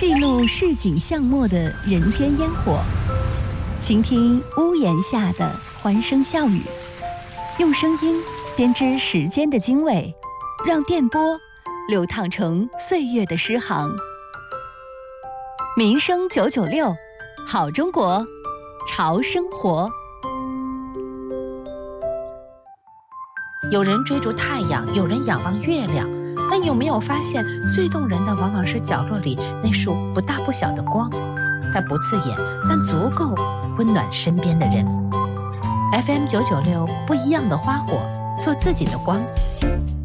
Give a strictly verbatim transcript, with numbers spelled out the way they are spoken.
记录市井巷陌的人间烟火，倾听屋檐下的欢声笑语，用声音编织时间的经纬，让电波流淌成岁月的诗行。民生九九六，好中国，潮生活。 有人追逐太阳，有人仰望月亮，但有没有发现，最动人的往往是角落里那束不大不小的光，它不刺眼，但足够温暖身边的人。F M 九九六，不一样的花火，做自己的光。